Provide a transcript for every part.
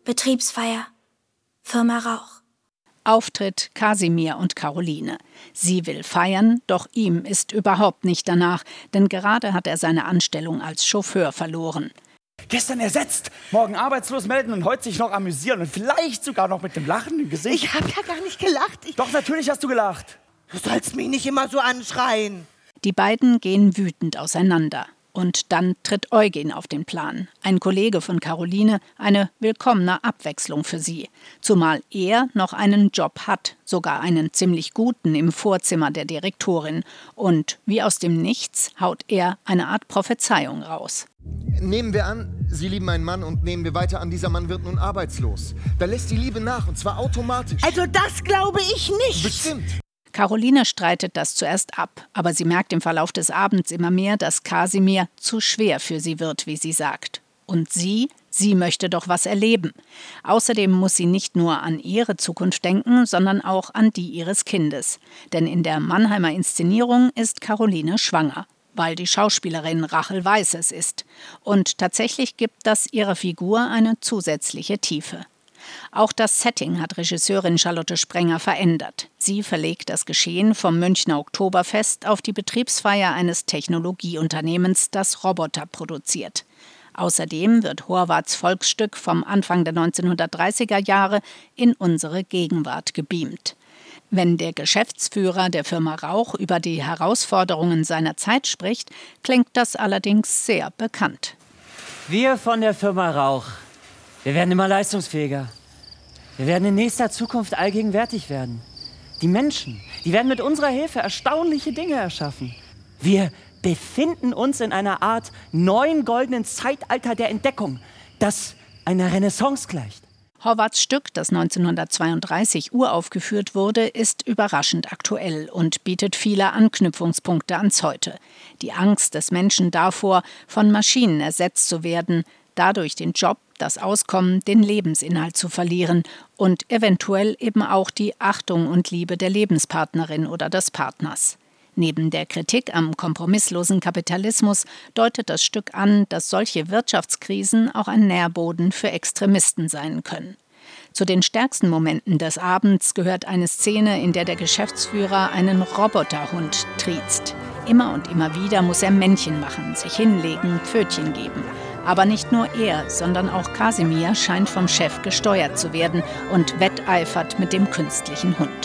Betriebsfeier. Firma Rauch. Auftritt Kasimir und Caroline. Sie will feiern, doch ihm ist überhaupt nicht danach, denn gerade hat er seine Anstellung als Chauffeur verloren. Gestern ersetzt, morgen arbeitslos melden und heute sich noch amüsieren und vielleicht sogar noch mit dem Lachen im Gesicht. Ich habe ja gar nicht gelacht. Doch, natürlich hast du gelacht. Du sollst mich nicht immer so anschreien. Die beiden gehen wütend auseinander. Und dann tritt Eugen auf den Plan, ein Kollege von Caroline, eine willkommene Abwechslung für sie. Zumal er noch einen Job hat, sogar einen ziemlich guten im Vorzimmer der Direktorin. Und wie aus dem Nichts haut er eine Art Prophezeiung raus. Nehmen wir an, Sie lieben einen Mann und nehmen wir weiter an, dieser Mann wird nun arbeitslos. Da lässt die Liebe nach und zwar automatisch. Also das glaube ich nicht. Bestimmt. Caroline streitet das zuerst ab, aber sie merkt im Verlauf des Abends immer mehr, dass Kasimir zu schwer für sie wird, wie sie sagt. Und sie möchte doch was erleben. Außerdem muss sie nicht nur an ihre Zukunft denken, sondern auch an die ihres Kindes. Denn in der Mannheimer Inszenierung ist Caroline schwanger, weil die Schauspielerin Rachel Weisz es ist. Und tatsächlich gibt das ihrer Figur eine zusätzliche Tiefe. Auch das Setting hat Regisseurin Charlotte Sprenger verändert. Sie verlegt das Geschehen vom Münchner Oktoberfest auf die Betriebsfeier eines Technologieunternehmens, das Roboter produziert. Außerdem wird Horvaths Volksstück vom Anfang der 1930er Jahre in unsere Gegenwart gebeamt. Wenn der Geschäftsführer der Firma Rauch über die Herausforderungen seiner Zeit spricht, klingt das allerdings sehr bekannt. Wir von der Firma Rauch, wir werden immer leistungsfähiger. Wir werden in nächster Zukunft allgegenwärtig werden. Die Menschen, die werden mit unserer Hilfe erstaunliche Dinge erschaffen. Wir befinden uns in einer Art neuen goldenen Zeitalter der Entdeckung, das einer Renaissance gleicht. Horvaths Stück, das 1932 uraufgeführt wurde, ist überraschend aktuell und bietet viele Anknüpfungspunkte ans Heute. Die Angst des Menschen davor, von Maschinen ersetzt zu werden, dadurch den Job, das Auskommen, den Lebensinhalt zu verlieren und eventuell eben auch die Achtung und Liebe der Lebenspartnerin oder des Partners. Neben der Kritik am kompromisslosen Kapitalismus deutet das Stück an, dass solche Wirtschaftskrisen auch ein Nährboden für Extremisten sein können. Zu den stärksten Momenten des Abends gehört eine Szene, in der der Geschäftsführer einen Roboterhund triezt. Immer und immer wieder muss er Männchen machen, sich hinlegen, Pfötchen geben. Aber nicht nur er, sondern auch Kasimir scheint vom Chef gesteuert zu werden und wetteifert mit dem künstlichen Hund.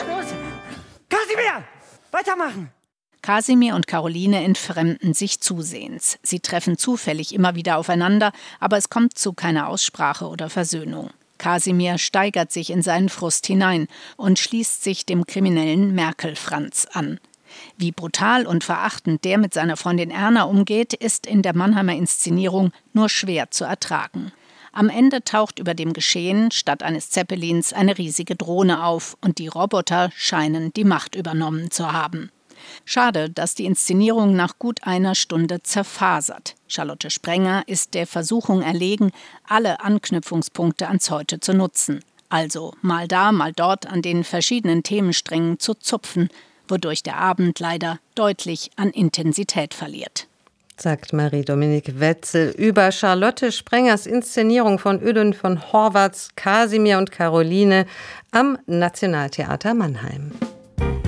Kasimir, weitermachen! Kasimir und Caroline entfremden sich zusehends. Sie treffen zufällig immer wieder aufeinander, aber es kommt zu keiner Aussprache oder Versöhnung. Kasimir steigert sich in seinen Frust hinein und schließt sich dem kriminellen Merkel-Franz an. Wie brutal und verachtend der mit seiner Freundin Erna umgeht, ist in der Mannheimer Inszenierung nur schwer zu ertragen. Am Ende taucht über dem Geschehen statt eines Zeppelins eine riesige Drohne auf und die Roboter scheinen die Macht übernommen zu haben. Schade, dass die Inszenierung nach gut einer Stunde zerfasert. Charlotte Sprenger ist der Versuchung erlegen, alle Anknüpfungspunkte ans Heute zu nutzen. Also mal da, mal dort an den verschiedenen Themensträngen zu zupfen, wodurch der Abend leider deutlich an Intensität verliert. Sagt Marie-Dominique Wetzel über Charlotte Sprengers Inszenierung von Ödön von Horvaths Kasimir und Caroline am Nationaltheater Mannheim.